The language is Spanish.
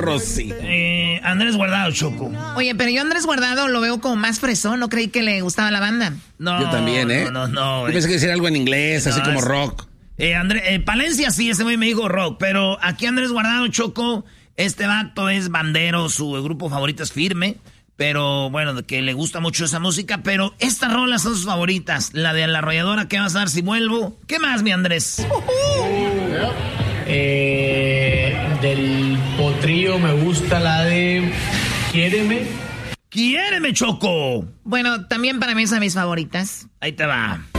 Rosy. Andrés Guardado, Choco. Oye, pero yo Andrés Guardado lo veo como más fresón, no creí que le gustaba la banda. No, yo también, ¿eh? No. Yo pensé que decía algo en inglés, así como rock. Palencia sí, ese güey me dijo rock, pero aquí Andrés Guardado, Choco, este vato es bandero, su grupo favorito es Firme, pero bueno, que le gusta mucho esa música, pero estas rolas son sus favoritas. La de La Arrolladora, ¿qué vas a dar si vuelvo? ¿Qué más, mi Andrés? Del Potrillo me gusta la de Quiéreme. ¡Quiéreme, Choco! Bueno, también para mí es de mis favoritas. Ahí te va.